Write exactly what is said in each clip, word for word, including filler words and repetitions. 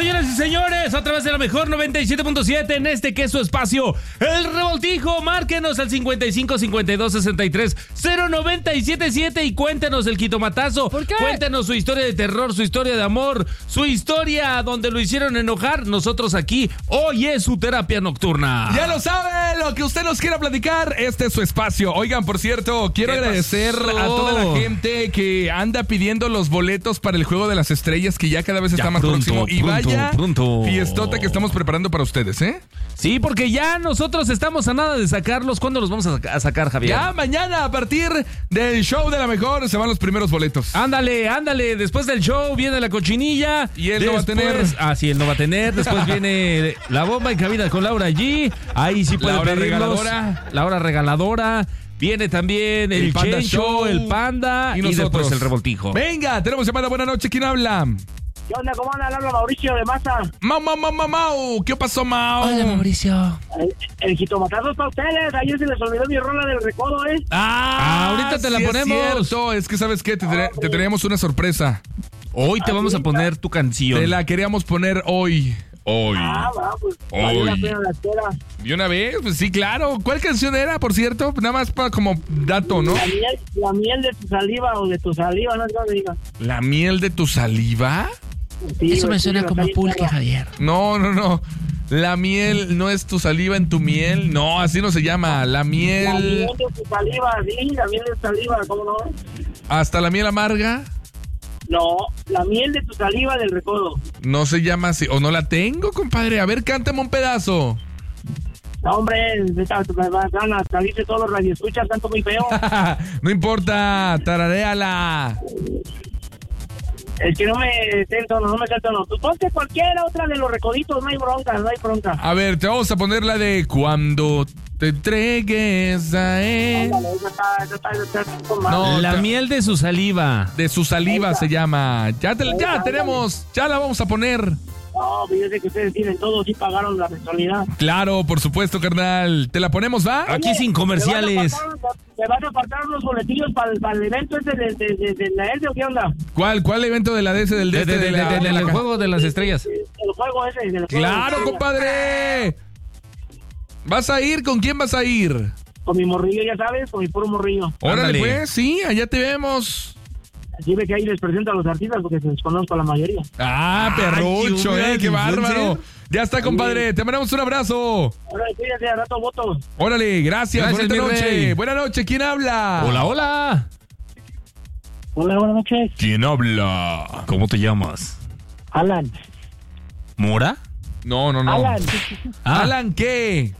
señoras y señores, a través de la mejor noventa y siete punto siete en este que es su espacio, El Revoltijo. Márquenos al cincuenta y cinco, cincuenta y dos, sesenta y tres, cero noventa y siete siete y cuéntenos el jitomatazo. ¿Por qué? Cuéntenos su historia de terror, su historia de amor, su historia donde lo hicieron enojar. Nosotros aquí, hoy es su terapia nocturna. Ya lo sabe, lo que usted nos quiera platicar, este es su espacio. Oigan, por cierto, quiero agradecer pasó? a toda la gente que anda pidiendo los boletos para el Juego de las Estrellas, que ya cada vez está Ya más pronto, próximo. Y pronto, vaya pronto. fiestota que estamos preparando para ustedes, ¿eh? Sí, porque ya nosotros estamos a nada de sacarlos. ¿Cuándo los vamos a, saca- a sacar, Javier? Ya mañana, a partir del show de la mejor, se van los primeros boletos. Ándale, ándale, después del show viene la cochinilla. Y él no va a tener. Ah, sí, él no va a tener. Después viene la bomba en cabina con Laura G. Ahí sí puede La hora pedirlos. regaladora. La hora regaladora. Viene también el, El Panda Chencho, Show. el Panda Y y, nosotros. después el Revoltijo. Venga, tenemos llamada. Buenas noches, ¿quién habla? ¿Qué onda? ¿Cómo anda? Habla Mauricio de Maza. Mau, mau, mau, mau, mau. ¿Qué pasó, Mau? Mauricio. El, el jitomatazo es para ustedes. Ayer se les olvidó mi rola del recodo, ¿eh? Ah, ahorita te la sí ponemos. Es cierto, es que ¿sabes qué? Te, te, te teníamos una sorpresa. Hoy te vamos a poner tu canción. Te la queríamos poner hoy. Hoy. Ah, va, pues valió la Hoy. pena la espera. ¿De una vez? Pues sí, claro. ¿Cuál canción era, por cierto? Nada más para como dato, ¿no? La miel, la miel de tu saliva o de tu saliva, no sé cómo se diga. ¿La miel de tu saliva? Sí, Eso me güey, suena sí, como está pulque, bien, Javier. No, no, no. La miel no es tu saliva en tu miel. No, así no se llama. La La miel miel. de tu saliva, sí, la miel de tu saliva, ¿cómo no? Hasta la miel amarga. No, la miel de tu saliva del recodo. No se llama así. O no la tengo, compadre. A ver, cántame un pedazo. No, hombre, esta- me van a salirse todos los radioescuchas, tanto muy feo. No importa. Tararéala. Es que no me tenso, no me canto, no. Tú ponte cualquiera otra de los recoditos, no hay bronca, no hay bronca. A ver, te vamos a poner la de Cuando te entregues a él. Ándale, esa está, esa está, esa está con más. No, La ta- miel de su saliva. De su saliva se llama. Ya, te- ya Esa, tenemos, ya la vamos a poner. No, pues yo sé que ustedes tienen todo, sí pagaron la mensualidad. Claro, por supuesto, carnal. ¿Te la ponemos, va? Aquí sin comerciales. ¿Te van a faltar unos boletillos para el, para el evento ese de, de, de, de la S o qué onda? ¿Cuál, cuál evento de la D S del D De- este de- de de- la- de- de del la- juego de las estrellas. El juego ese. Del juego Claro, de- compadre. ¿Vas a ir? ¿Con quién vas a ir? Con mi morrillo, ya sabes, con mi puro morrillo. Órale, Ándale. pues, sí, allá te vemos. Así ve que ahí les presento a los artistas porque se desconozco a la mayoría. Ah, perrucho, qué eh, qué influencer. bárbaro. Ya está, compadre. Te mandamos un abrazo. Ahora cuídate, a rato voto. Órale, gracias. Gracias, Buenas mi noches. rey. Buenas noches. ¿Quién habla? Hola, hola. Hola, buenas noches. ¿Quién habla? ¿Cómo te llamas? Alan. ¿Mora? No, no, no. Alan. Ah. ¿Alan qué?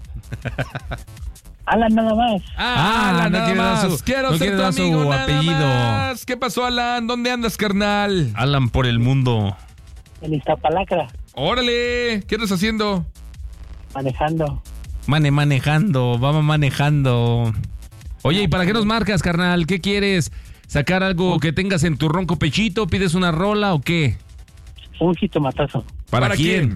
Alan nada más. Ah, Alan, no nada quiere dar más. su- Quiero no ser quiere tu dar su amigo nada apellido. más. ¿Qué pasó, Alan? ¿Dónde andas, carnal? Alan por el mundo. En Iztapalacra, Órale, ¿qué estás haciendo? manejando. Mane manejando, vamos manejando. Oye, ¿y para qué nos marcas, carnal? ¿Qué quieres? ¿Sacar algo que tengas en tu ronco pechito? ¿Pides una rola o qué? Un jitomatazo ¿Para, quién?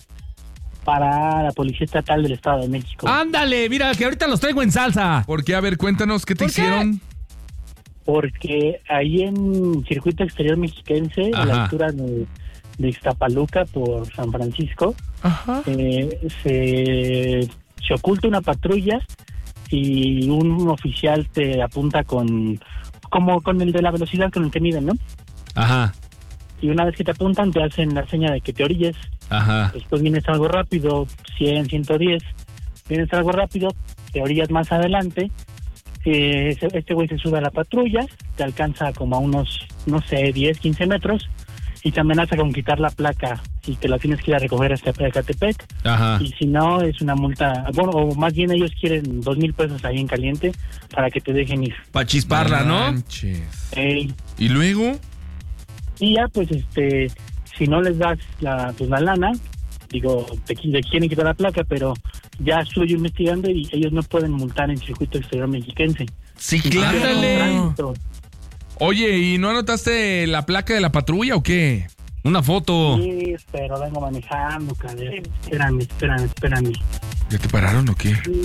para la Policía Estatal del Estado de México. Ándale, mira, que ahorita los traigo en salsa. ¿Por qué? A ver, cuéntanos, ¿qué te ¿Por qué? hicieron? Porque ahí en Circuito Exterior Mexiquense, a Ajá. la altura de, de Ixtapaluca por San Francisco, Ajá. eh, se, se oculta una patrulla y un oficial te apunta con como con el de la velocidad con el que miden, ¿no? Ajá, Y una vez que te apuntan te hacen la seña de que te orilles. ajá. Después vienes algo rápido, cien, ciento diez, vienes algo rápido, te orillas más adelante, eh, ese- este güey se sube a la patrulla, te alcanza como a unos, no sé, diez, quince metros, y te amenaza con quitar la placa y te la tienes que ir a recoger hasta Ecatepec, Ajá. y si no es una multa, bueno, o más bien ellos quieren dos mil pesos ahí en caliente para que te dejen ir. Pa' chisparla, ¿no? Manches. Ey, ¿Y luego? y ya pues este, si no les das la, pues, la lana, digo, te, qui- te quieren quitar la placa, pero ya estuve yo investigando y ellos no pueden multar en Circuito Exterior Mexiquense. Sí, Ándale. Tránsito. Oye, ¿y no anotaste la placa de la patrulla o qué? Una foto. Sí, pero vengo manejando, cabrón. Espérame, espérame, espérame. ¿Ya te pararon o qué? Sí.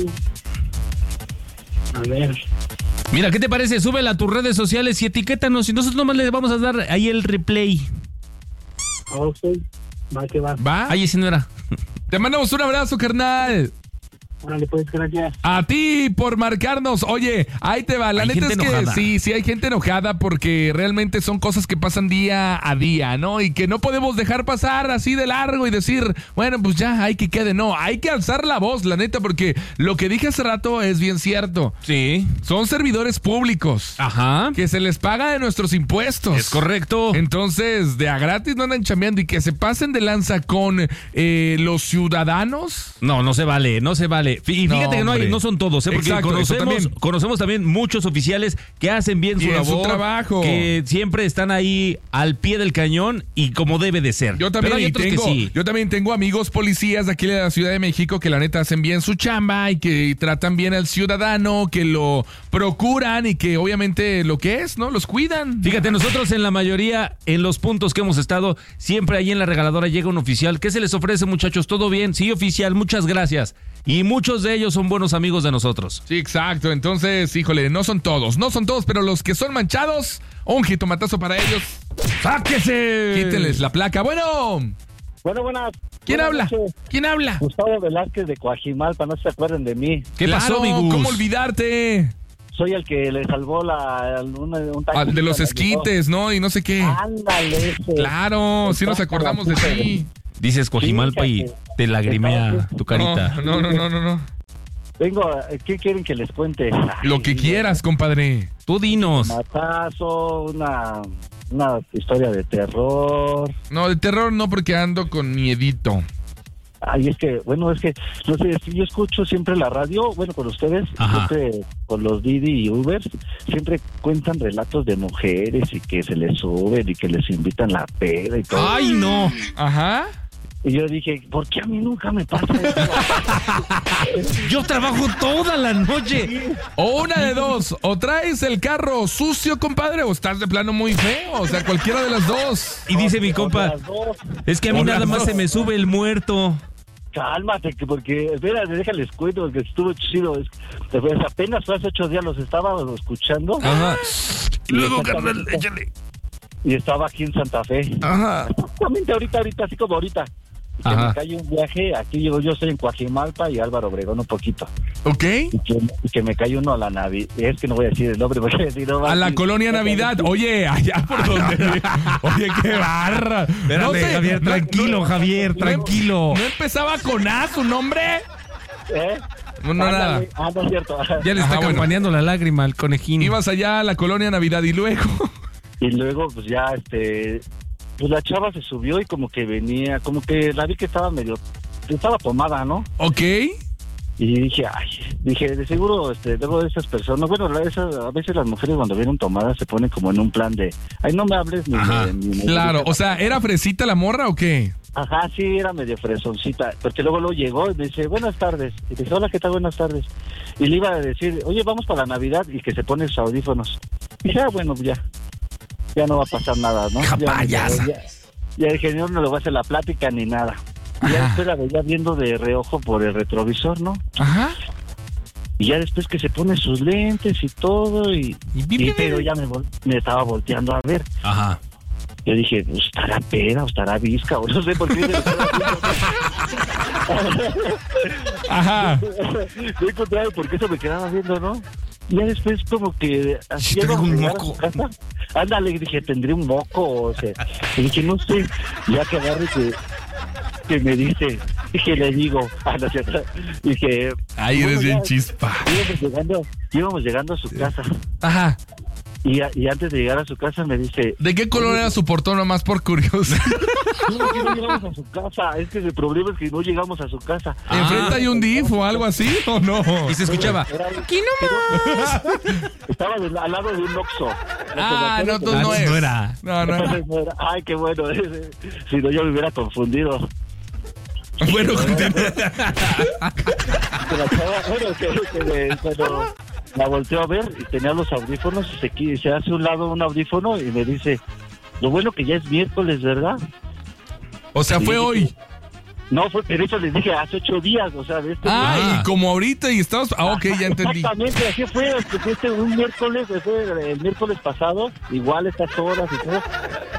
A ver, Mira, ¿qué te parece? Súbela a tus redes sociales y etiquétanos y nosotros nomás le vamos a dar ahí el replay. ok. Va que va. ¿Va? Ay, ese no era. Te mandamos un abrazo, carnal. Órale, pues, gracias. A ti por marcarnos. Oye, ahí te va. La Hay neta gente es que enojada. sí, sí hay gente enojada porque realmente son cosas que pasan día a día, ¿no? Y que no podemos dejar pasar así de largo y decir, bueno, pues ya hay que quede. No, hay que alzar la voz, la neta, porque lo que dije hace rato es bien cierto. Sí. Son servidores públicos Ajá. que se les paga de nuestros impuestos. Es correcto. Entonces, de a gratis no andan chambeando y que se pasen de lanza con eh, los ciudadanos. No, no se vale, no se vale. Y fíjate No, que no, hay, hombre. no son todos, ¿eh? Porque Exacto, eso conocemos, también. conocemos también muchos oficiales que hacen bien su Bien su labor, trabajo. que siempre están ahí al pie del cañón y como debe de ser. Yo también, Pero hay y otros tengo, que sí. yo también tengo amigos policías de aquí de la Ciudad de México que la neta hacen bien su chamba y que tratan bien al ciudadano, que lo procuran y que obviamente lo que es, ¿no? Los cuidan. Fíjate, nosotros en la mayoría, en los puntos que hemos estado, siempre ahí en la regaladora llega un oficial. ¿Qué se les ofrece, muchachos? ¿Todo bien? Sí, oficial, muchas gracias. Y muchos de ellos son buenos amigos de nosotros. Sí, exacto. Entonces, híjole, no son todos, no son todos, pero los que son manchados, un jitomatazo para ellos. ¡Sáquese! Quítenles la placa. Bueno, Bueno, buenas. ¿quién buenas habla? noches. ¿Quién habla? Gustavo Velázquez de Coajimalpa, no se acuerden de mí. ¿Qué Claro, pasó, mi Gus? ¿cómo olvidarte? Soy el que le salvó la, un, un Ah, de los taxista, esquites, ¿no? Y no sé qué. Ándale, ese. Claro, sí nos acordamos de ti. Dices Coajimalpa y Fíjate. te lagrimea tu carita. No, no, no, no, no. Vengo, ¿qué quieren que les cuente? Lo que quieras, compadre. Tú dinos. Matazo, una, una historia de terror. No, de terror no, porque ando con miedito. Ay, es que, bueno, es que, no sé, yo escucho siempre la radio, bueno, con ustedes, Ajá. siempre con los Didi y Ubers, siempre cuentan relatos de mujeres y que se les suben y que les invitan la peda y todo. ¡Ay, no! Ajá. Y yo dije, ¿por qué a mí nunca me pasa eso? Yo trabajo toda la noche. O una de dos, o traes el carro sucio, compadre, o estás de plano muy feo, o sea, cualquiera de las dos. Y dice mi compa, Las dos. es que a mí O nada las más dos. se me sube el muerto. Cálmate, que porque, espérate, déjales cuento, porque estuvo chido. Es- pues apenas fue hace ocho días los estaba escuchando Ajá. Luego, carnal, échale. y estaba aquí en Santa Fe. Ajá. Exactamente ahorita, ahorita, así como ahorita. Y que Ajá. me cae un viaje, aquí llego, yo estoy en Coajimalpa y Álvaro Obregón un poquito. ¿Ok? Y que, y que me cae uno a la Navidad. Es que no voy a decir el nombre porque si no va A la decir- colonia Navidad. Oye, allá por donde. Oye, qué barra. Espérate, Javier, tranquilo, Javier, tranquilo. ¿No empezaba con A su nombre? ¿Eh? No, no, nada. Ándale. Ah, no es cierto. Ya le está Ajá, bueno. acompañando la lágrima al conejín. Ibas allá a la colonia Navidad y luego. Y luego, pues ya, este, pues la chava se subió y como que venía, como que la vi que estaba medio, estaba tomada, ¿no? ¿Ok? Y dije, ay, dije, de seguro, este, luego de esas personas, bueno, la- esas, a veces las mujeres cuando vienen tomadas se ponen como en un plan de, ay, no me hables ni Ajá, me- ni me Claro, digas". o sea, ¿era fresita la morra o qué? Ajá, sí, era medio fresoncita, porque luego luego llegó y me dice, buenas tardes, y dice, hola, ¿qué tal? Buenas tardes. Y le iba a decir, oye, vamos para la Navidad, y que se pone sus audífonos. Y dije, ah, bueno, ya, ya no va a pasar nada, ¿no? ¡Ja, Ya, payasa! ya, ya dije, no, no le voy a hacer la plática ni nada. Y ya Ajá. después la veía viendo de reojo por el retrovisor, ¿no? Ajá. Y ya después que se pone sus lentes y todo, y, y pero ya me, vol- me estaba volteando a ver. Ajá. Yo dije, pues, estará pera o estará visca, o no sé por qué. Ajá. No encontraba por qué se me quedaba viendo, ¿no? Y ya después como que así Sí, traigo íbamos a un llegar a moco. su casa. Ándale, dije, tendré un moco, o sea, y dije, no sé, ya que agarre que, que me dice, dije, le digo, ah, no es cierto, dije, Ay, bueno, eres bien ya, chispa. íbamos llegando, íbamos llegando a su casa, Ajá. y, a- y antes de llegar a su casa me dice, ¿De qué color era su portón nomás por curioso? no, que no llegamos a su casa, es que el problema es que no llegamos a su casa. ¿Enfrente hay un D I F o algo así o no? Y se escuchaba. Era- ¡Aquí nomás! Estaba del- al lado de un Oxxo. Ah, no, entonces Ah, no es. no era. No, no. Entonces no era- Ay, qué bueno. Si no, yo me hubiera confundido. Bueno, continúa. Que la chava, bueno, que, que me- cuando la volteó a ver y tenía los audífonos, y se, qui- se hace a un lado un audífono y me dice, lo bueno que ya es miércoles, ¿verdad? O sea, fue hoy. No, fue, pero eso les dije hace ocho días, o sea, de este Ah, y como ahorita y estabas. Ah, ok, ya entendí. Exactamente, así fue, este, este un miércoles, fue el miércoles pasado, igual estas horas y todo.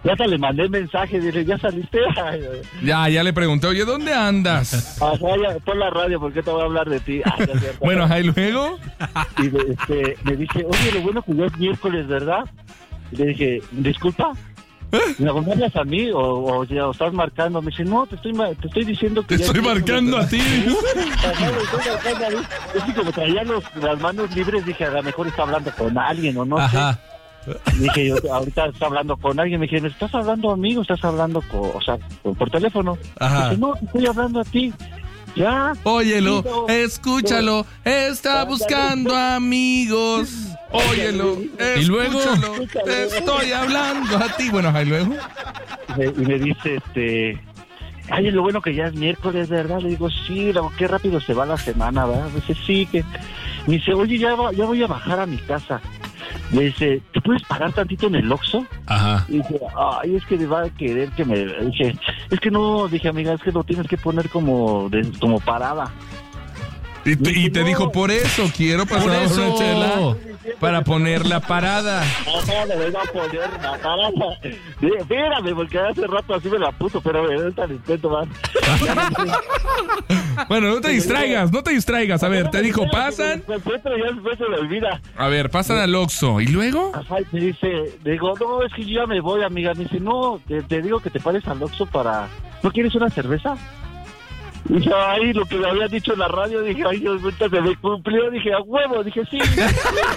Ya hasta le mandé mensaje, dile, ¿ya saliste? Ya, ya le pregunté, oye, ¿dónde andas? Ajá, ya, pon la radio, porque te voy a hablar de ti. Ay, ya, ya, Bueno, ajá, ¿y luego? Y este, me dice, oye, lo bueno que ya es miércoles, ¿verdad? Y le dije, ¿disculpa? ¿Me hablas a mí o, o, o estás marcando? Me dice, no, te estoy, te estoy diciendo que Te ya estoy es marcando a ti. Ajá, me estoy marcando a mí. Es que como traía los, las manos libres, dije, a lo mejor está hablando con alguien o no Ajá. sé. Dije, yo, ahorita está hablando con alguien. Me dije, ¿me estás hablando a mí o estás hablando con, o sea, por, por teléfono? Ajá. Dije, no, te estoy hablando a ti. Ya. Óyelo, Sí, no, escúchalo, está buscando amigos. Óyelo, ¿Y luego? escúchalo, te estoy hablando a ti. Bueno, ajá, ¿y luego? Y me, y me dice, este... Ay, lo bueno que ya es miércoles, ¿verdad? Le digo, sí, la- qué rápido se va la semana, ¿verdad? Me dice, sí, que... Me dice, oye, ya, va- ya voy a bajar a mi casa. Me dice, ¿te puedes parar tantito en el Oxxo? Ajá. Y dije, ay, es que va a querer que me... Dije, es que no, dije, amiga, es que lo tienes que poner como, de- como parada. Y te, y te dijo, por eso quiero pasar Por eso. una chela para poner la parada. No, le vengo a poner la parada. Sí, espérame, porque hace rato así me la puso, pero ahorita le intento más. Bueno, no te distraigas, no te distraigas. A ver, te dijo, pasan. Me encuentro y ya después se me olvida. A ver, pasan al Oxxo. ¿Y luego? Ajá, y me dice, le digo, no, es que yo ya me voy, amiga. Me dice, no, te, te digo que te pares al Oxxo para... ¿No quieres una cerveza? Y dije, ay, lo que me habían dicho en la radio, dije, ay, Dios, ahorita se me cumplió. Dije, a huevo, dije, sí. Dije,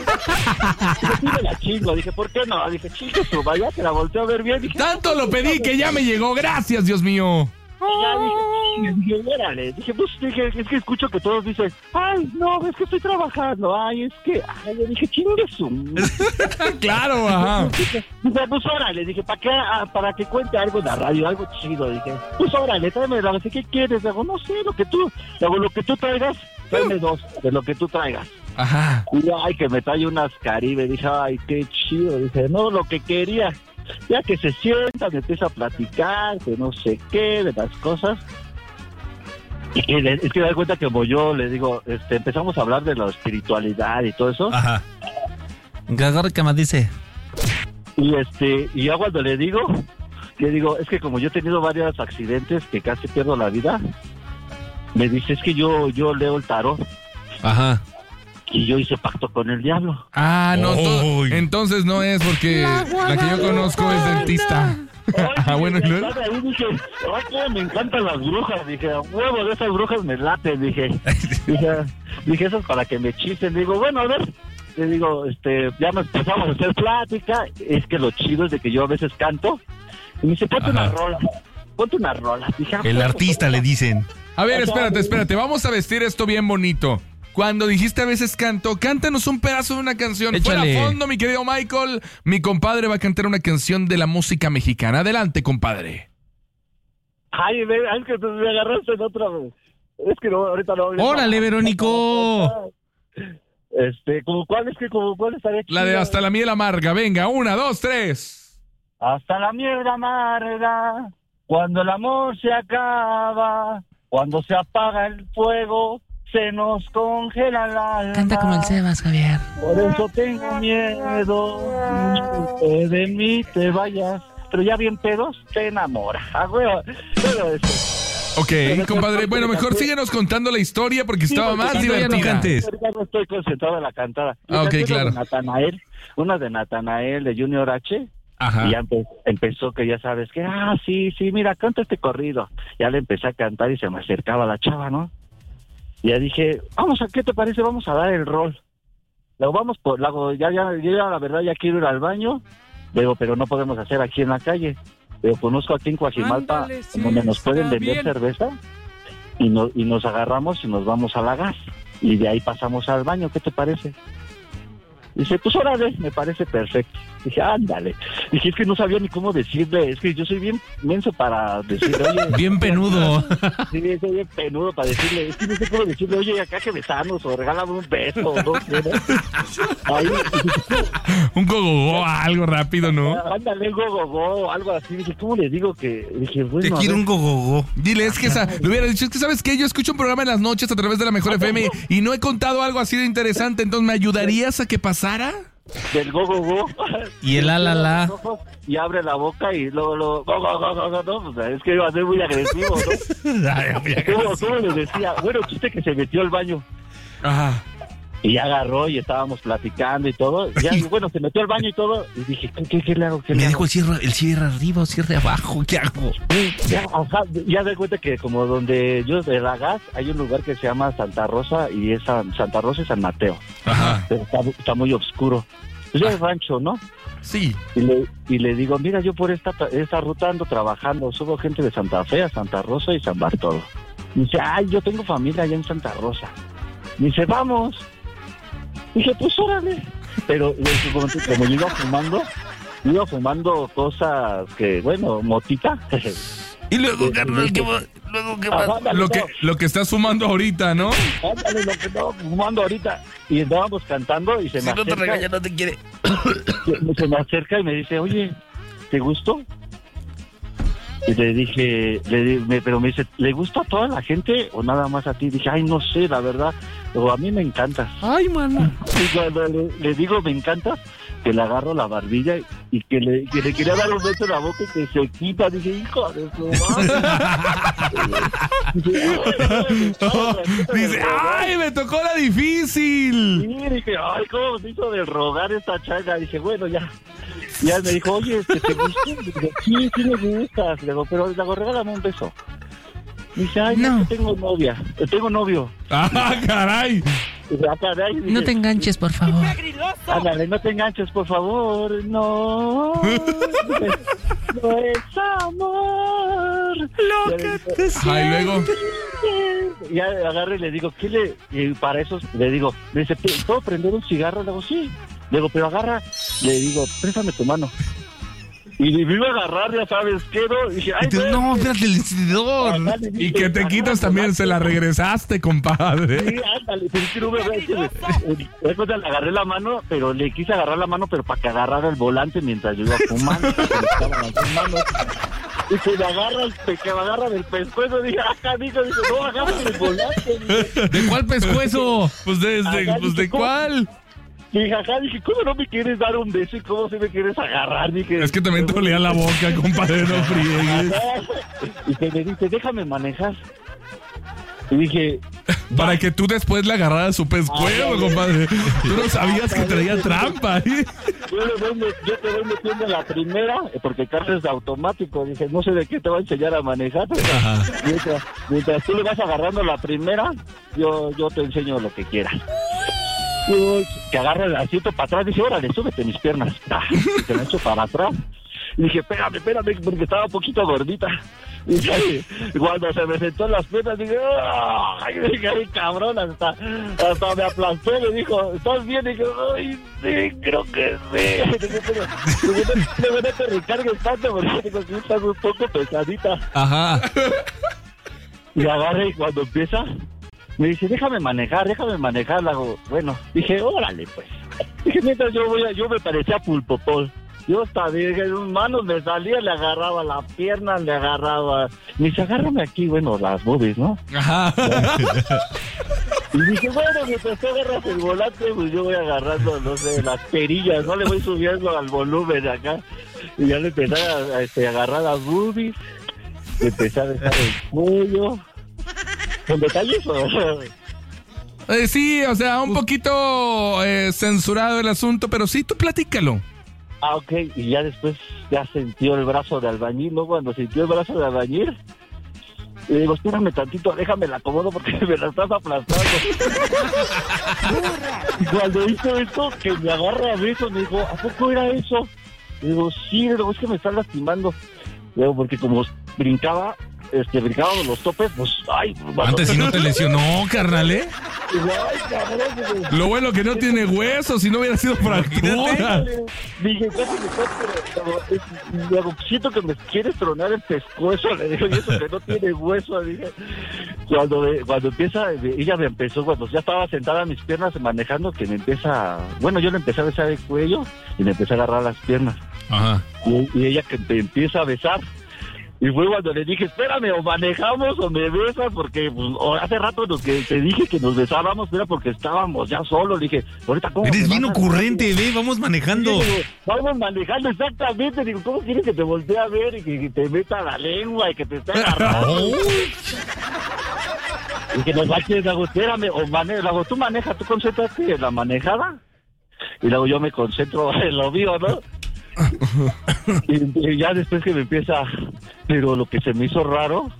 sí me la chingo. Dije, ¿por qué no? Dije, chingo, su vaya, que la volteó a ver bien. Dije, Tanto lo pedí que ya me llegó. Gracias, Dios mío. ya dije, dije, órale. Dije, pues, dije, es que escucho que todos dicen, ay, no, es que estoy trabajando. Ay, es que, ay, yo dije, chingue su... Claro, ajá. Dije, pues órale, dije, ¿para qué? Ah, para que cuente algo en la radio, algo chido, dije, pues órale, tráeme la, ¿qué quieres? Digo, no sé, lo que tú, digo, lo que tú traigas, tráeme dos, de lo que tú traigas. Ajá. Y yo, ay, que me trae unas Caribe, dije, ay, qué chido, dije, no, lo que quería, ya que se sienta, me empieza a platicar, que no sé qué, de las cosas. Y que le- es que me da cuenta que como yo le digo, este, empezamos a hablar de la espiritualidad y todo eso. Ajá. Agarra que me dice. Y este, y yo cuando le digo, le digo, es que como yo he tenido varios accidentes que casi pierdo la vida, me dice, es que yo, yo leo el tarot Ajá. y yo hice pacto con el diablo. Ah, no, to- Uy. entonces no es porque la que yo conozco es dentista. Ajá, bueno, ¿y luego? Ahí dije, ay, cómo me encantan las brujas, dije, a huevo de esas brujas me laten, dije, dije, dije, eso es para que me chisten, digo, bueno, a ver, le digo, este, ya nos empezamos a hacer plática, es que lo chido es de que yo a veces canto, y me dice, ponte Ajá. una rola, ponte una rola, dije, ah, El bueno, artista le dicen. A ver, espérate, espérate. Vamos a vestir esto bien bonito. Cuando dijiste a veces canto, cántanos un pedazo de una canción. Échale. Fuera fondo, mi querido Michael. Mi compadre va a cantar una canción de la música mexicana. Adelante, compadre. Ay, ve, es que tú me agarraste en otra vez. Es que no, ahorita no. Órale, Verónico. Este, como cuál es que como cuál estaría La de chida? Hasta la miel amarga. Venga, una, dos, tres. Hasta la mierda amarga, cuando el amor se acaba, cuando se apaga el fuego, se nos congela la alma. Canta como el Sebas, Javier. Por eso tengo miedo que de mí te vayas. Pero ya bien pedos, te enamora. Ah, huevo. Pero eso. Ok, compadre. Bueno, mejor síguenos contando la historia porque estaba más porque todavía no divertida. cantes. Ahorita no estoy concentrado en la cantada. Ah, ok, Canté una claro. de Natanael, una de Natanael, de Junior H. Ajá. Y ya empe- empezó que ya sabes que, ah, sí, sí, mira, canta este corrido. Ya le empecé a cantar y se me acercaba la chava, ¿no? Y ya dije, vamos, ¿a qué te parece? Vamos a dar el rol. Luego vamos por, luego ya, ya, yo ya la verdad ya quiero ir al baño. Digo, pero no podemos hacer aquí en la calle. Pero conozco aquí en Coajimalpa Ándale, sí, donde nos pueden está vender bien. cerveza y, no, y nos agarramos y nos vamos a la gas. Y de ahí pasamos al baño, ¿qué te parece? Dice, pues órale, me parece perfecto. Dije, ándale. Dije, es que no sabía ni cómo decirle. Es que yo soy bien menso para decirle, oye. Bien penudo. Sí, soy bien penudo para decirle. Es que no sé cómo decirle, oye, acá que besamos o regálame un beso o no sé, ¿no? Ahí, Un gogogó, algo rápido, ¿no? ándale, go, go, go, algo así. Dije, ¿cómo le digo que? Dije, bueno. Te a quiero ver. un gogogo. Dile, es que esa, le hubiera dicho, es que sabes que yo escucho un programa en las noches a través de la Mejor F M y no he contado algo así de interesante, entonces ¿me ayudarías a que pasara? del go, go, go. Y el la, la, la. Y abre la boca y luego, luego, go, go, go, go, go, no, pues, es que iba a ser muy agresivo, ¿no? Ay, muy agresivo. ¿Cómo, cómo les decía? Bueno, chiste que se metió al baño. Ajá. Y ya agarró y estábamos platicando y todo. Ya, bueno, se metió al baño y todo. Y dije, ¿qué, qué, qué le hago? ¿Qué Me le dijo hago? el cierre, el cierre arriba o cierre abajo. ¿Qué hago? Ya, ajá, ya de cuenta que como donde yo de la gas hay un lugar que se llama Santa Rosa y es San- Santa Rosa y San Mateo. Ajá. Pero está, está muy oscuro. Pues ya es rancho, ¿no? Sí. Y le, y le digo, mira, yo por esta, esta ruta ando trabajando, subo gente de Santa Fe a Santa Rosa y San Bartolo. Y dice, ay, yo tengo familia allá en Santa Rosa. Y dice, vamos. Dije, pues órale. Pero en ese momento, como yo iba fumando, iba fumando cosas que, bueno, motita. Y luego, Sí, carnal, sí, ¿qué sí. va- luego, ¿qué Ajá, va? ándale, Lo que, no, lo que estás fumando ahorita, ¿no? ándale, lo que estaba fumando ahorita. Y andábamos cantando y se Si me no te acerca, regaña, no te quiere. se, se me acerca y me dice, oye, ¿te gustó? Y le dije, le, di- me- pero me dice, ¿le gusta a toda la gente o nada más a ti? Dije, ay, no sé, la verdad, pero a mí me encantas. Ay, mano. Y cuando le, le digo, me encantas, que le agarro la barbilla y que le, que le quería dar un beso en la boca y que se quita. Dije, hijo de su madre. Dice, ¡ay, me tocó la difícil! Sí, dije, ay, ¿cómo se hizo de rogar esta changa? Dije, bueno, ya. Ya me dijo, oye, ¿este, ¿te gusta? Dije, sí, sí me gustas. Le digo, pero le digo, regálame un beso. Dice, ay, no, No. que tengo novia, eh, tengo novio. ¡Ah, caray! Dije, ah, caray, dije, No te enganches, por favor. ándale, no te enganches, por favor. No, no es amor. Lo que te Ay, luego. Ya agarro y le digo, ¿qué le...? Y para eso le digo, me dice, ¿puedo prender un cigarro? Le digo, sí. Le digo, pero agarra. Le digo, préstame tu mano. Y me iba a agarrar, ya sabes qué, ¿no? Y dije, ay, Y tú, güey. no, espérate, el encendedor. Ajá, le Y dije, que te agarra quitas tu también, mano. se la regresaste, compadre. Sí, ándale, pero es que no me ve que después le agarré la mano, pero le quise agarrar la mano, pero para que agarrara el volante mientras yo iba fumando. porque me estaban las dos manos. Y que me agarra, el pe- que me agarra del pescuezo, dije, acá, dijo, dice, no, agárrame el volante. Dije, ¿De cuál pescuezo? Pues de, de- Ajá, pues de dije, ¿cómo? cuál. dije, ajá, dije, ¿cómo no me quieres dar un beso y cómo se me quieres agarrar? Dije, Es que también te olía la boca, compadre, no friegues. y que me dice, déjame manejar. Y dije, Para que tú después le agarraras su pescuezo, Ah, compadre. Tú no sabías que traía trampa, ¿eh? yo, le voy met- yo te voy metiendo la primera, eh, porque el carro es automático. Dije, no sé de qué te va a enseñar a manejar. Mientras, mientras tú le vas agarrando la primera, yo, yo te enseño lo que quieras. Uy, que agarra el asiento para atrás, dije, órale, súbete mis piernas. Ah, se me echo para atrás. Y dije, espérame, espérame, porque estaba un poquito gordita. Y dije, cuando se me sentó en las piernas, dije, ¡ay! Dije, ay, cabrón, hasta, hasta me aplastó. Me dijo, ¿estás bien? Dije, ay, sí, creo que sí. Dije, pero, luego no te recargues tanto, porque digo, sí, estás un poco pesadita. Ajá. Y agarré y cuando empieza, me dice, déjame manejar, déjame manejar. Le hago, bueno, dije, órale, pues. Dije, mientras yo voy a, yo me parecía pulpopol. Yo hasta dije, en sus manos me salía, le agarraba la pierna, le agarraba. Me dice, agárrame aquí, bueno, las boobies, ¿no? Ajá. Y dije, bueno, mientras tú agarras el volante, pues yo voy agarrando, no sé, las perillas, ¿no? Le voy subiendo al volumen de acá. Y ya le empecé a, a, este, agarrar las boobies, le empecé a dejar el cuello. ¿Con detalles o...? Eh, sí, o sea, un poquito eh, censurado el asunto, pero sí, tú platícalo. Ah, ok, y ya después ya sintió el brazo de albañil, ¿no? Cuando sintió el brazo de albañil, le digo, espérame tantito, déjame la acomodo porque me la estás aplastando. Y cuando hizo esto, que me agarra a besos, me dijo, ¿a poco era eso? Le digo, sí, le digo, es que me están lastimando. Le digo, porque como brincaba, este, brincábamos los topes, pues, ay, Antes si no te lesionó, carnal, ¿eh? Digo, ay, cabrón, digo, Lo bueno que no tiene huesos, si no hubiera sido fractura. dije, casi me estás, pero, pero, es- luego, siento que me quieres tronar el pescuezo, le digo, y eso que no tiene hueso, dije. Cuando, cuando empieza, ella me empezó, cuando ya estaba sentada en mis piernas manejando, que me empieza, bueno, yo le empecé a besar el cuello y le empecé a agarrar las piernas. Ajá. Y, y ella que me empieza a besar, Y fue cuando le dije, espérame, o manejamos o me besas, porque pues, o hace rato lo que te dije que nos besábamos era porque estábamos ya solos. Le dije, ahorita cómo. Eres bien vas a- ocurrente, ve, vamos manejando. Sí, digo, vamos manejando exactamente. Digo, ¿cómo quieres que te voltee a ver y que, que te meta la lengua y que te esté agarrando? Y que nos baches, le hago, espérame, o maneja, le hago, tú maneja, tú concéntrate en la manejada. Y luego yo me concentro en lo mío, ¿no? y, y ya después que me empieza, pero lo que se me hizo raro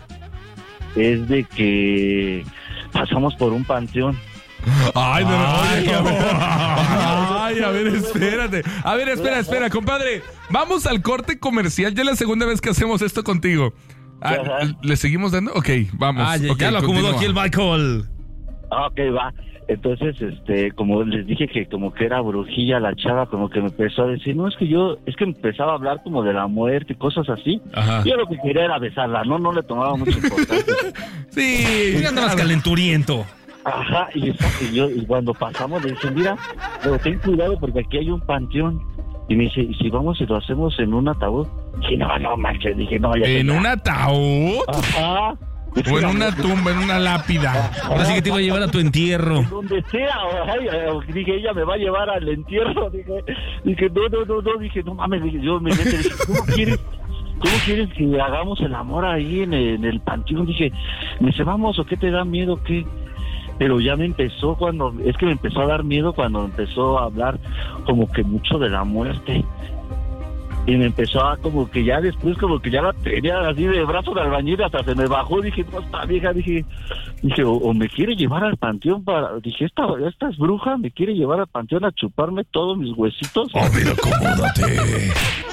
es de que pasamos por un panteón. Ay, pero, Ay, ay, a ver, no. ay, a ver, espérate. A ver, espera, espera, compadre. Vamos al corte comercial. Ya es la segunda vez que hacemos esto contigo. Ah, Ajá. ¿le seguimos dando? Ok, vamos. Ah, ya, Ok, ya lo acomodó continúa. aquí el Michael. Ah, ok, va. Entonces, este, como les dije que como que era brujilla la chava, como que me empezó a decir, no, es que yo, es que empezaba a hablar como de la muerte y cosas así. Ajá. Yo lo que quería era besarla, no, no le tomaba mucha importancia. Sí, Ya andabas calenturiento. Ajá, y, y yo, y cuando pasamos le dije, mira, pero ten cuidado porque aquí hay un panteón. Y me dice, ¿y si vamos y lo hacemos en un ataúd? Dije, no, no, manches, dije, no, ya ¿En te- un ataúd? Ajá. ¿O en una tumba, en una lápida? Ahora sí que te iba a llevar a tu entierro. Donde sea, ay, ay, dije, ella me va a llevar al entierro, dije, dije, no, no, no, no, dije, no mames, dije, yo me dije, ¿cómo quieres, cómo quieres que hagamos el amor ahí en el, en el panteón? Dije, me dice, vamos, ¿o qué te da miedo, qué? Pero ya me empezó cuando, es que me empezó a dar miedo cuando empezó a hablar como que mucho de la muerte. Y me empezó a como que ya después como que ya la tenía así de brazo de albañil, hasta se me bajó, dije, no, esta vieja, dije, dije, o, o me quiere llevar al panteón para, dije, esta, esta es bruja, me quiere llevar al panteón a chuparme todos mis huesitos. A ver, acomódate.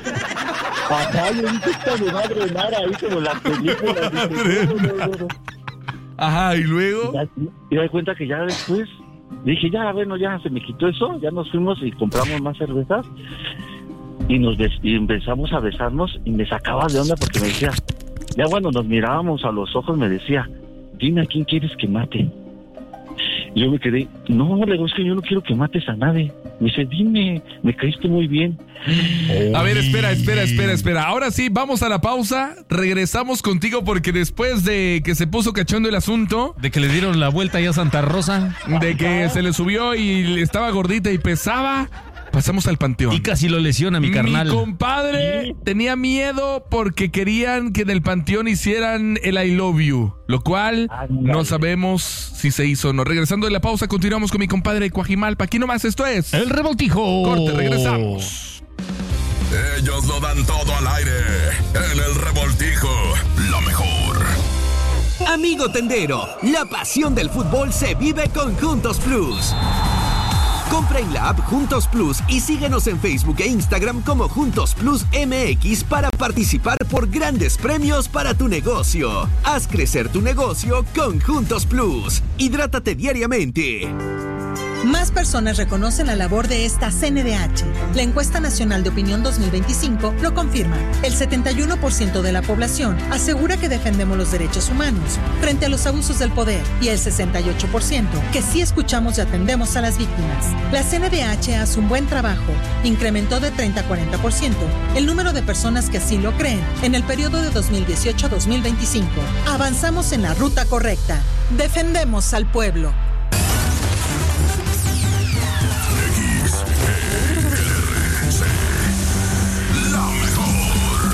Ajá, yo dije, esta me va a drenar ahí como las películas. Dije, no, no, no, no. Ajá, y luego. Ya, y me di cuenta que ya después dije, ya, bueno, ya se me quitó eso, ya nos fuimos y compramos más cervezas y nos bes- y empezamos a besarnos y me sacaba de onda porque me decía, ya cuando nos mirábamos a los ojos me decía, dime a quién quieres que mate. Y yo me quedé, no, le digo, es que yo no quiero que mates a nadie. Me dice, dime, me caíste muy bien. A ver, espera, espera, espera, espera. Ahora sí, vamos a la pausa. Regresamos contigo porque después de que se puso cachondo el asunto, De que le dieron la vuelta ya a Santa Rosa. de que se le subió y estaba gordita y pesaba, pasamos al panteón. Y casi lo lesiona mi carnal. Mi compadre Sí. tenía miedo porque querían que en el panteón hicieran el I love you, lo cual Ándale. no sabemos si se hizo o no. Regresando de la pausa, continuamos con mi compadre Cuajimalpa. Aquí nomás, esto es El revoltijo. Corte, regresamos. Ellos lo dan todo al aire. En el revoltijo, lo mejor. Amigo tendero, la pasión del fútbol se vive con Juntos Plus. Compra en la app Juntos Plus y síguenos en Facebook e Instagram como Juntos Plus M X para participar por grandes premios para tu negocio. Haz crecer tu negocio con Juntos Plus. Hidrátate diariamente. Más personas reconocen la labor de esta C N D H. La encuesta nacional de opinión dos mil veinticinco lo confirma. El setenta y uno por ciento de la población asegura que defendemos los derechos humanos frente a los abusos del poder y el sesenta y ocho por ciento que sí escuchamos y atendemos a las víctimas. La C N D H hace un buen trabajo. Incrementó de treinta a cuarenta por ciento el número de personas que así lo creen en el periodo de dos mil dieciocho a dos mil veinticinco. Avanzamos en la ruta correcta. Defendemos al pueblo. La mejor.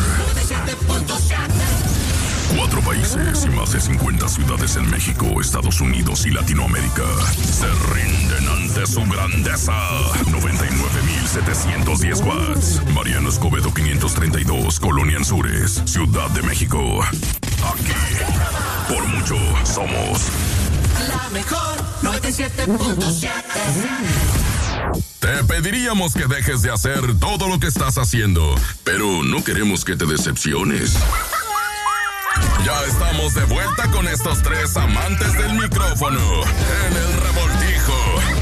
Cuatro países y más de cincuenta ciudades en México, Estados Unidos y Latinoamérica se rinden ante su grandeza. noventa y nueve mil setecientos diez watts. Mariano Escobedo quinientos treinta y dos, Colonia Anzures, Ciudad de México. Aquí, por mucho, somos La mejor noventa y siete punto siete. Te pediríamos que dejes de hacer todo lo que estás haciendo, pero no queremos que te decepciones. Ya estamos de vuelta con estos tres amantes del micrófono en el revoltijo.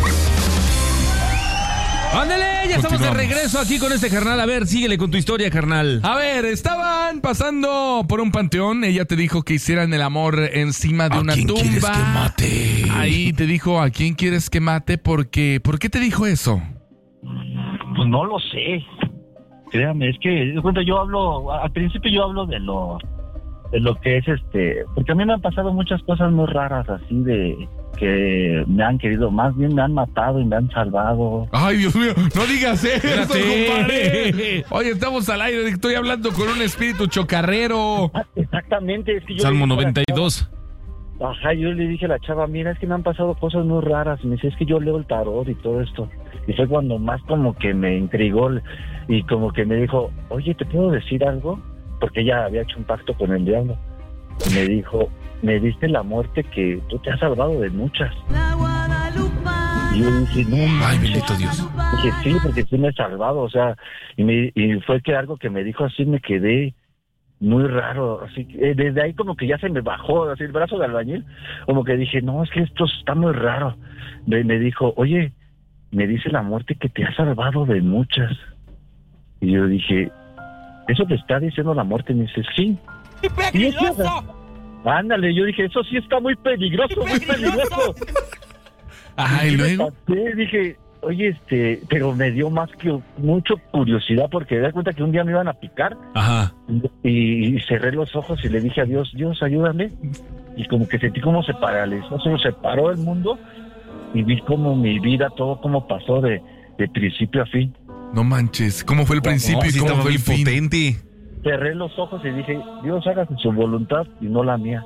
¡Ándale! Ya estamos de Continuamos. regreso aquí con este carnal. A ver, síguele con tu historia, carnal. A ver, estaban pasando por un panteón. Ella te dijo que hicieran el amor encima de ¿A una quién tumba. quieres que mate? Ahí te dijo a quién quieres que mate porque ¿por qué te dijo eso? Pues no lo sé. créame, es que cuando yo hablo, al principio yo hablo de lo de lo que es este, porque a mí me han pasado muchas cosas muy raras así de que me han querido, más bien me han matado y me han salvado. Ay, Dios mío, no digas eso, Espérate. compadre. Oye, estamos al aire, estoy hablando con un espíritu chocarrero. Ah, exactamente, es que yo Salmo le dije a la noventa y dos. chava- Ajá, yo le dije a la chava, mira, es que me han pasado cosas muy raras. Y me dice, es que yo leo el tarot y todo esto. Y fue cuando más como que me intrigó y como que me dijo, oye, ¿te puedo decir algo? Porque ella había hecho un pacto con el diablo. Y me dijo, me diste la muerte que tú te has salvado de muchas. Y yo dije, no, Ay, manches. bendito Dios. Dije, sí, porque sí me he salvado, o sea, y, me, y fue que algo que me dijo así me quedé muy raro, así que eh, desde ahí como que ya se me bajó, así el brazo de albañil, como que dije, no, es que esto está muy raro. Me, me dijo, oye, me dice la muerte que te ha salvado de muchas. Y yo dije, ¿eso te está diciendo la muerte? Y me dice, sí. Y yo, ándale, yo dije, eso sí está muy peligroso, muy peligroso. Ay, Y me luego. pasé, dije, oye, este, pero me dio más que mucho curiosidad porque me di cuenta que un día me iban a picar Ajá. y, y cerré los ojos y le dije a Dios, Dios, ayúdame. Y como que sentí como se paralizó, se separó el mundo y vi como mi vida, todo como pasó de, de principio a fin. No manches, ¿cómo fue el principio No, y sí cómo estaba fue el bien fin? potente. Cerré los ojos y dije, Dios, hágase su voluntad y no la mía.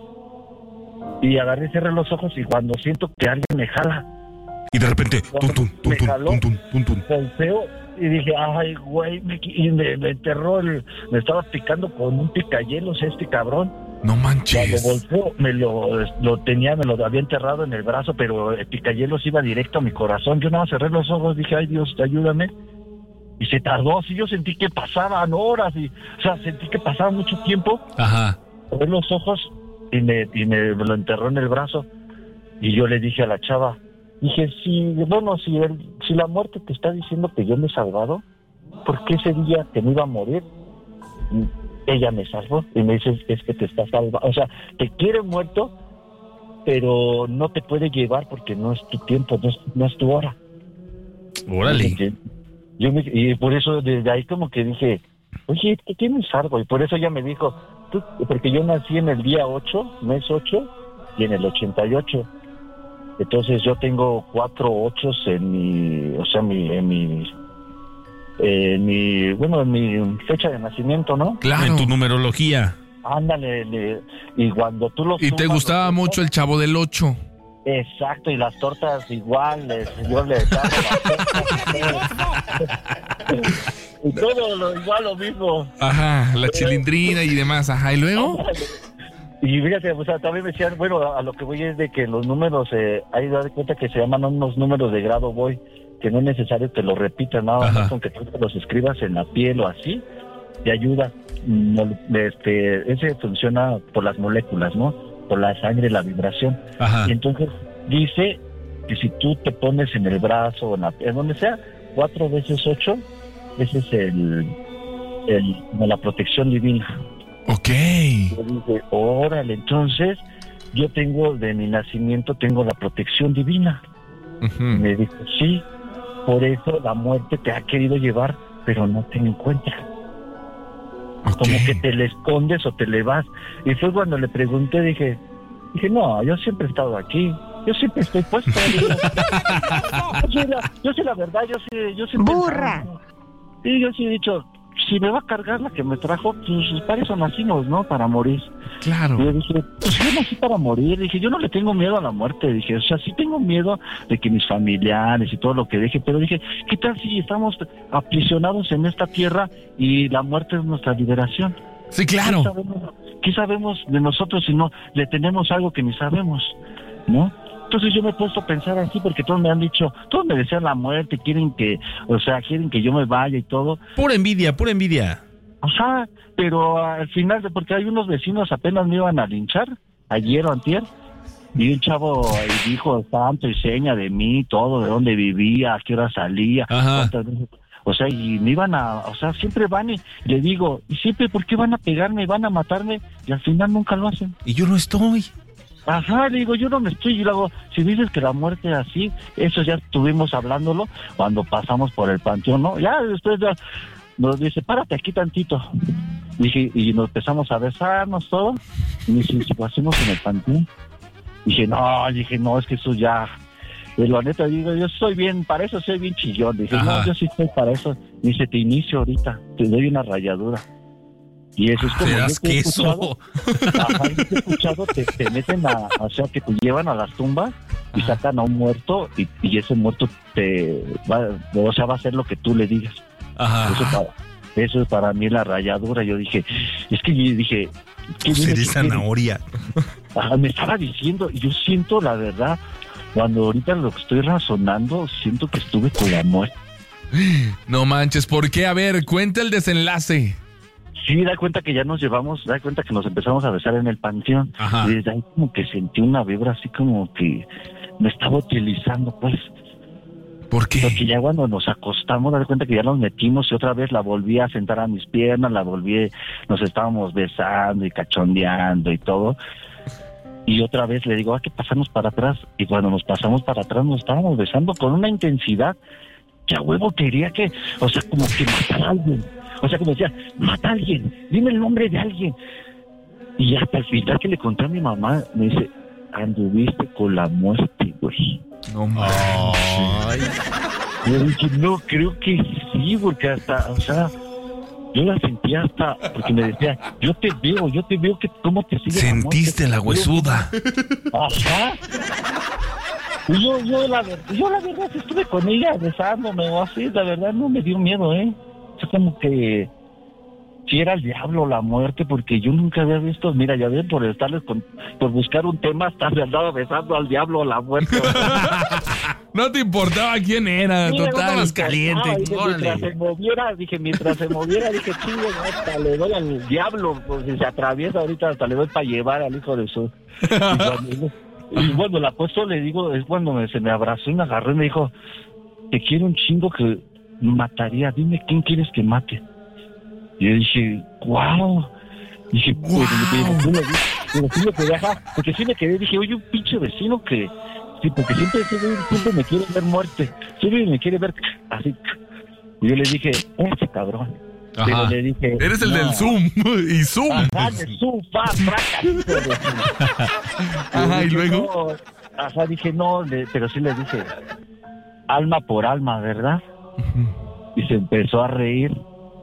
Y agarré y cerré los ojos y cuando siento que alguien me jala, Y de repente, tun, tun, tun, tun, tun, tun, tun, tun. golpeo y dije, ay, güey, me, y me, me enterró, el, me estaba picando con un picayelos este cabrón. No Cuando manches. golpeó, me lo, lo tenía, me lo había enterrado en el brazo, pero el picayelos iba directo a mi corazón. Yo nada más cerré los ojos, dije, ay, Dios, ayúdame. Y se tardó, así yo sentí que pasaban horas, y, o sea, sentí que pasaba mucho tiempo. Ajá. Cerré los ojos y me, y me, me lo enterró en el brazo. Y yo le dije a la chava, dije, si, bueno, si, el, si la muerte te está diciendo que yo me he salvado, ¿por qué ese día que me iba a morir, ella me salvó? Y me dice, es que te está salvando, o sea, te quiere muerto, pero no te puede llevar porque no es tu tiempo, no es, no es tu hora. Órale. Y, yo me, y por eso desde ahí como que dije, oye, ¿qué tienes algo? Y por eso ella me dijo, tú, porque yo nací en el día ocho, mes ocho, y en el ochenta y ocho. Entonces yo tengo cuatro ochos en mi, o sea, mi, en mi, en mi, bueno, en mi fecha de nacimiento, ¿no? Claro. En tu numerología. Ándale, le, y cuando tú lo Y te sumas, gustaba lo- mucho el Chavo del Ocho. Exacto, y las tortas igual, les- yo le daba las tortas. Y todo lo, igual lo mismo. Ajá, la chilindrina y demás. Ajá, ¿y luego? Y fíjate, o sea, también me decían, bueno, a, a lo que voy es de que los números, eh, hay que dar cuenta que se llaman unos números de grado voy, que no es necesario que los repitas, nada Ajá. más con que tú te los escribas en la piel o así, te ayuda. Mol- Este, ese funciona por las moléculas, ¿no? Por la sangre, la vibración. Ajá. Y entonces dice que si tú te pones en el brazo o en, la, en donde sea, cuatro veces ocho, ese es el, el, como la protección divina. Ok. Yo dije, órale, entonces yo tengo, de mi nacimiento, tengo la protección divina. Y Ujú. me dijo, sí, por eso la muerte te ha querido llevar, pero no te encuentra. Ok. Como que te le escondes o te le vas. Y fue cuando le pregunté, dije, dije, no, yo siempre he estado aquí. Yo siempre estoy puesto. Digo, yo, soy la, yo soy la verdad, yo sí, yo siempre. Burra. Sí, yo sí he dicho, si me va a cargar la que me trajo, pues para eso nacimos, ¿no? Para morir. Claro. Y yo dije, pues yo nací para morir. Dije, yo no le tengo miedo a la muerte. Dije, o sea, sí tengo miedo de que mis familiares y todo lo que deje, pero dije, ¿qué tal si estamos aprisionados en esta tierra y la muerte es nuestra liberación? Sí, ¿Qué claro. sabemos, qué sabemos de nosotros si no le tenemos algo que ni sabemos, ¿no? Entonces yo me he puesto a pensar así porque todos me han dicho, todos me desean la muerte, quieren que, o sea, quieren que yo me vaya y todo. Pura envidia, pura envidia. Ajá, pero al final, porque hay unos vecinos apenas me iban a linchar, ayer o antier, y un chavo ahí dijo santo y seña de mí, todo, de dónde vivía, a qué hora salía, Ajá. cuántas veces, o sea, y me iban a, o sea, siempre van y le digo, y siempre, ¿por qué van a pegarme, van a matarme? Y al final nunca lo hacen. Y yo no estoy. Ajá, le digo, yo no me estoy, y luego, si dices que la muerte es así, eso ya estuvimos hablándolo cuando pasamos por el panteón, ¿no? Ya después ya, nos dice, párate aquí tantito. Dije, y nos empezamos a besarnos todo. Y me dice, si lo hacemos en el panteón. Dije, no, dije, no, es que eso ya... Y la neta, digo, yo soy bien, para eso soy bien chillón. Dije, Ajá. no, yo sí estoy para eso. Me dice, te inicio ahorita, te doy una rayadura. Y eso es como... ¿Serás yo te he queso? escuchado, ajá, yo te he escuchado, te, te meten a... O sea, que te llevan a las tumbas y Ajá. sacan a un muerto y, y ese muerto te... Va, o sea, va a hacer lo que tú le digas. Ajá. Eso para, eso es para mí la rayadura. Yo dije, es que yo dije... ¿qué viene Seré que quiere? zanahoria. Ajá, me estaba diciendo, y yo siento la verdad, cuando ahorita lo que estoy razonando, siento que estuve con la muerte. No manches, ¿por qué? A ver, cuenta el desenlace. Sí, da cuenta que ya nos llevamos, da cuenta que nos empezamos a besar en el panteón. Ajá. Y desde ahí como que sentí una vibra así como que me estaba utilizando, pues. ¿Por qué? Porque ya cuando nos acostamos, da cuenta que ya nos metimos y otra vez la volví a sentar a mis piernas, la volví, nos estábamos besando y cachondeando y todo. Y otra vez le digo, hay que pasarnos para atrás. Y cuando nos pasamos para atrás nos estábamos besando con una intensidad que a huevo quería que, o sea, como que matar a alguien. O sea, como decía, mata a alguien, dime el nombre de alguien. Y hasta el final que le conté a mi mamá, me dice, anduviste con la muerte, güey. No manches. Yo dije, no, creo que sí, porque hasta, o sea, yo la sentía hasta, porque me decía, yo te veo, yo te veo que cómo te sigue la muerte. Sentiste la huesuda. Ajá. Y yo, yo la verdad, yo la verdad sí estuve con ella besándome o así, la verdad no me dio miedo, ¿eh? Es como que si era el diablo la muerte, porque yo nunca había visto, mira, ya ven, por estarles con, por buscar un tema, hasta me andaba besando al diablo o la muerte. No te importaba quién era, Sí, total. no me Estabas caliente, importaba, dije, órale. mientras se moviera, dije, mientras se moviera, dije, chingue, hasta le doy al diablo, pues si se atraviesa ahorita, hasta le doy para llevar al hijo de su... Y, cuando, y bueno, la puesto le digo, es cuando me, se me abrazó y me agarró y me dijo, te quiero un chingo que mataría, dime quién quieres que mate. Y yo dije, wow. Dije, wow. Pero, pero, pero sí me quedé, ajá, porque sí me quedé, dije, oye, un pinche vecino que, sí, porque siempre, siempre, siempre me quiere ver muerte, siempre me quiere ver así. Y yo le dije, ese cabrón. Ajá. Pero le dije, Eres el no. del Zoom y Zoom. Ajá, de Zoom, fa, fraca, hijo de su- Ajá, y dije, luego. no, ajá, dije, no, le, pero sí le dije, alma por alma, ¿verdad? Y se empezó a reír.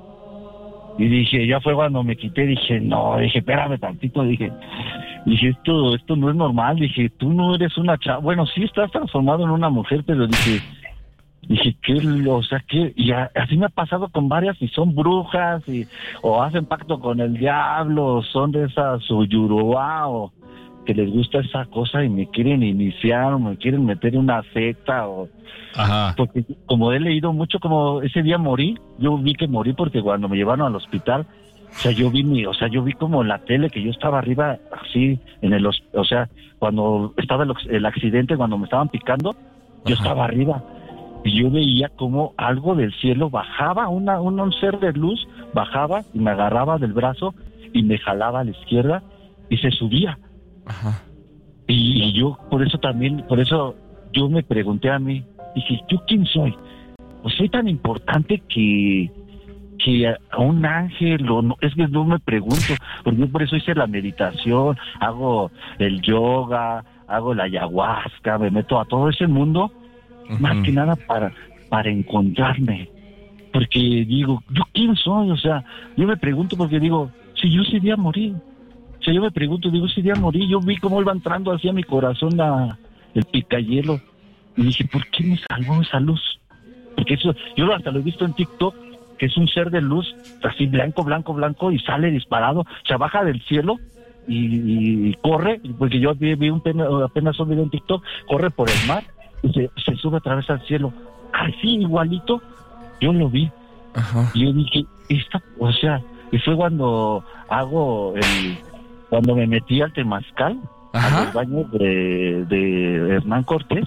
Y dije, ya fue cuando me quité, dije, no, dije, espérame tantito, dije, dije, esto, esto no es normal, dije, tú no eres una chava, bueno, sí estás transformado en una mujer, pero dije, dije, ¿qué? O sea, ¿qué? Y a, así me ha pasado con varias, y son brujas, y o hacen pacto con el diablo, o son de esas, o Yoruba, o que les gusta esa cosa y me quieren iniciar, o me quieren meter en una secta, o... Ajá. Porque como he leído mucho, como ese día morí, yo vi que morí porque cuando me llevaron al hospital, o sea, yo vi mi, o sea, yo vi como en la tele que yo estaba arriba, así, en el, hos- o sea, cuando estaba el, ox- el accidente, cuando me estaban picando, yo Ajá. estaba arriba y yo veía como algo del cielo bajaba, una, un, un ser de luz bajaba y me agarraba del brazo y me jalaba a la izquierda y se subía. Ajá. Y, y yo, por eso también, por eso yo me pregunté a mí, dije, ¿yo quién soy? Pues soy tan importante que, que a, a un ángel, o no, es que no me pregunto, porque yo por eso hice la meditación, hago el yoga, hago la ayahuasca, me meto a todo ese mundo, Ujú. más que nada para, para encontrarme. Porque digo, ¿yo quién soy? O sea, yo me pregunto porque digo, si yo ese día morí, o sea, yo me pregunto, digo, ese día morí, yo vi cómo iba entrando hacia mi corazón la, el picayelo. Y dije, ¿por qué me salvó esa luz? Porque eso, yo hasta lo he visto en TikTok, que es un ser de luz, así blanco, blanco, blanco, y sale disparado, se baja del cielo y, y corre, porque yo vi, vi un pena, apenas un video en TikTok, corre por el mar y se, se sube a través al cielo. Así, igualito, yo lo vi. Ajá. Y yo dije, esta, o sea, y fue cuando hago el, cuando me metí al Temazcal, Ajá. a los baños de, de Hernán Cortés,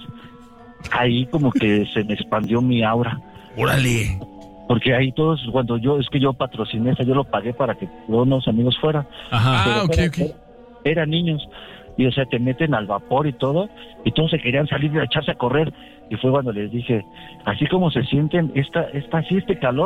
ahí como que se me expandió mi aura. Órale. Porque ahí todos, cuando yo, es que yo patrociné eso, yo lo pagué para que unos amigos fueran. Ajá. Ah, ok, Pero ok. eran- Eran niños. Y o sea, te meten al vapor y todo, y todos se querían salir y echarse a correr. Y fue cuando les dije, así como se sienten, esta, esta, así este calor,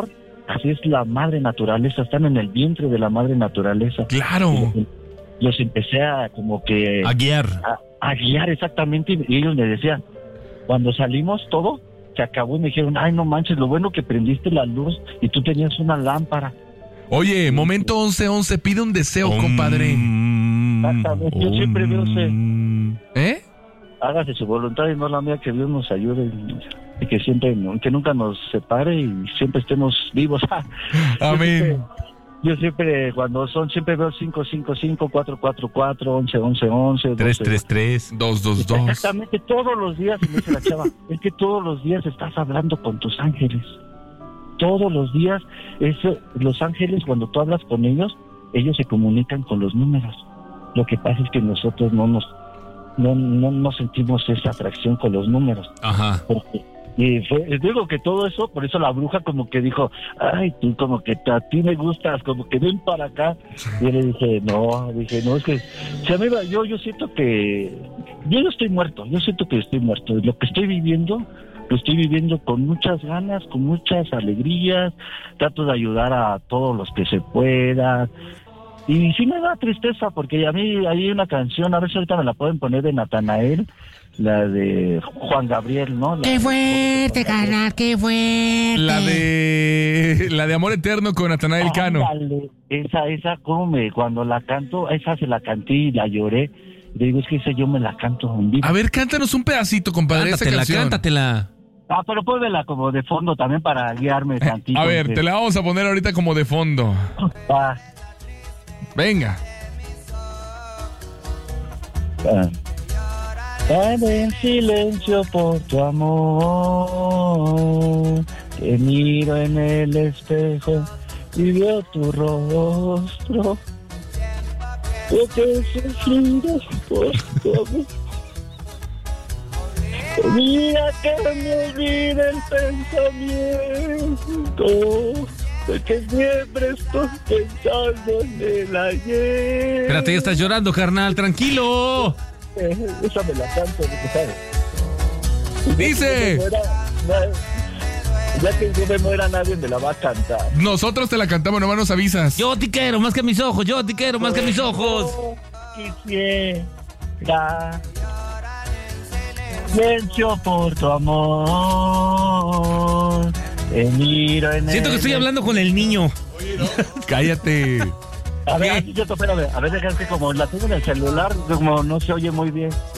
así es la madre naturaleza, están en el vientre de la madre naturaleza. Claro. Los, los empecé a como que... A guiar. A, a guiar exactamente, y ellos me decían, cuando salimos todo, se acabó y me dijeron, ay, no manches, lo bueno que prendiste la luz y tú tenías una lámpara. Oye, momento once once, pide un deseo, um, compadre. Exactamente, yo siempre veo ese... ¿Eh? Hágase su voluntad y no la mía, que Dios nos ayude y, y que siempre, que nunca nos separe y siempre estemos vivos. Amén. Yo siempre, cuando son, siempre veo cinco cinco cinco, cuatro cuatro cuatro, once once once, tres tres tres, dos dos dos. Exactamente, todos los días, y me dice la chava, es que todos los días estás hablando con tus ángeles. Todos los días, eso, los ángeles, cuando tú hablas con ellos, ellos se comunican con los números. Lo que pasa es que nosotros no nos no no, no sentimos esa atracción con los números. Ajá. Porque, y fue, digo que todo eso, por eso la bruja como que dijo, ay, tú como que a ti me gustas, como que ven para acá. Y yo le dije, no, dije, no, es que, si a mí, yo, yo siento que, yo no estoy muerto, yo siento que estoy muerto. Lo que estoy viviendo, lo estoy viviendo con muchas ganas, con muchas alegrías, trato de ayudar a todos los que se puedan. Y sí me da tristeza, porque a mí hay una canción, a ver si ahorita me la pueden poner, de Natanael, la de Juan Gabriel, ¿no? La ¡Qué fuerte, carnal, qué fuerte! La de la de Amor Eterno con Natanael Cano. Ándale, esa, esa, como me, cuando la canto, esa se la canté y la lloré. Le digo, es que esa yo me la canto en vivo. A ver, cántanos un pedacito, compadre, esa Cántatela, canción. cántatela. Ah, pero pónmela como de fondo también para guiarme tantito. A ver, que... te la vamos a poner ahorita como de fondo. Ah. Venga. Ah. Ande en silencio por tu amor, te miro en el espejo y veo tu rostro, yo te he sufrido por tu amor. Mira que me olvide el pensamiento, de que siempre estoy pensando en el ayer. Espérate, ya estás llorando, carnal, tranquilo. Eh, esa me la canto, ¿no sabes? Dice. Ya que yo me muera, nadie me la va a cantar. Nosotros te la cantamos, nomás nos avisas. Yo te quiero más que mis ojos, yo te quiero más que mis ojos. Quisiera silencio por tu amor. Te miro en Siento el... que estoy hablando con el niño. Cállate. A ver, aquí yo, espérame, a ver, deja que como la tengo en el celular, como no se oye muy bien.